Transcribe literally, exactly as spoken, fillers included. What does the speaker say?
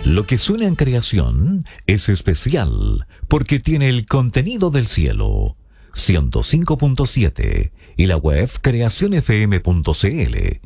Lo que suena en creación es especial porque tiene el contenido del cielo. ciento cinco punto siete y la web creación f m punto c l.